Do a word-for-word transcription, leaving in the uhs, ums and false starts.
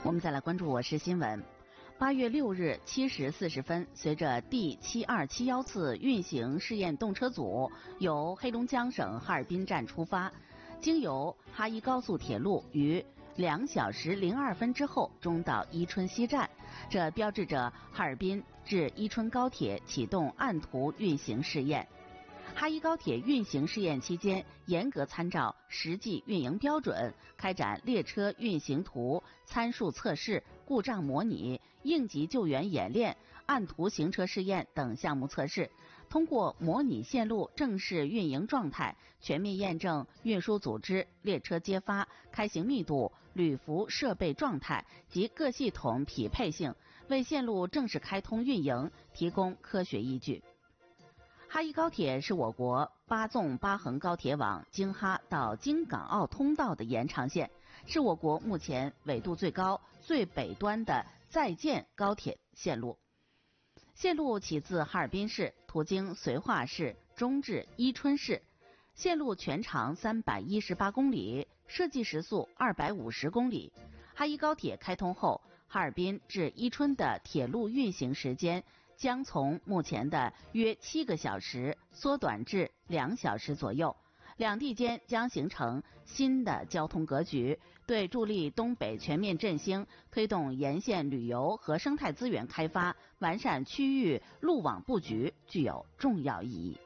我们再来关注我市新闻。八月六日七时四十分，随着第七二七幺次运行试验动车组由黑龙江省哈尔滨站出发，经由哈伊高速铁路于两小时零二分之后终到伊春西站，这标志着哈尔滨至伊春高铁启动按图运行试验。哈伊高铁运行试验期间，严格参照实际运营标准，开展列车运行图参数测试、故障模拟、应急救援演练、按图行车试验等项目测试，通过模拟线路正式运营状态，全面验证运输组织、列车揭发、开行密度、旅服设备状态及各系统匹配性，为线路正式开通运营提供科学依据。哈伊高铁是我国八纵八横高铁网京哈到京港澳通道的延长线，是我国目前纬度最高、最北端的在建高铁线路。线路起自哈尔滨市，途经绥化市，终至伊春市。线路全长三百一十八公里，设计时速二百五十公里。哈伊高铁开通后，哈尔滨至伊春的铁路运行时间将从目前的约七个小时缩短至两小时左右，两地间将形成新的交通格局，对助力东北全面振兴、推动沿线旅游和生态资源开发、完善区域路网布局具有重要意义。